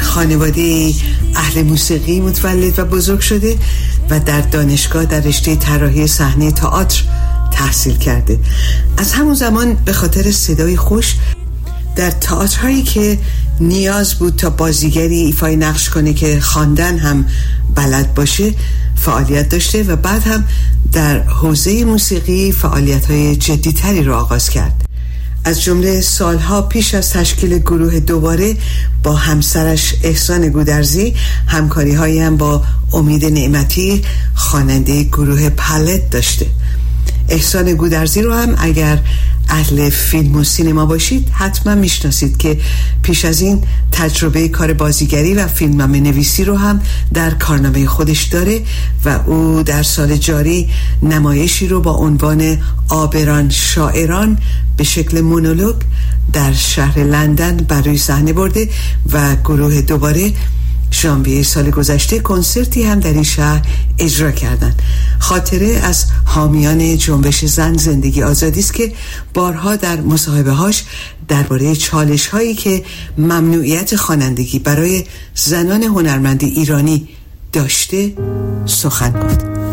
خانواده اهل موسیقی متولد و بزرگ شده و در دانشگاه در رشته طراحی صحنه تئاتر تحصیل کرده. از همون زمان به خاطر صدای خوش در تئاترهایی که نیاز بود تا بازیگری ایفای نقش کنه که خواندن هم بلد باشه فعالیت داشته و بعد هم در حوزه موسیقی فعالیت‌های جدی‌تری را آغاز کرد. از جمله سالها پیش از تشکیل گروه دوباره با همسرش احسان گودرزی همکاری‌هایی هم با امید نعمتی خواننده گروه پالت داشته. احسان گودرزی رو هم اگر اهل فیلم و سینما باشید حتما میشناسید که پیش از این تجربه کار بازیگری و فیلمنامه نویسی رو هم در کارنامه خودش داره و او در سال جاری نمایشی رو با عنوان آبران شاعران به شکل مونولوگ در شهر لندن بر روی صحنه برده و گروه دوباره ژانویه سال گذشته کنسرتی هم در این شهر اجرا کردند. خاطره از حامیان جنبش زن زندگی آزادی است که بارها در مصاحبه‌هاش درباره چالش‌هایی که ممنوعیت خوانندگی برای زنان هنرمند ایرانی داشته سخن گفت.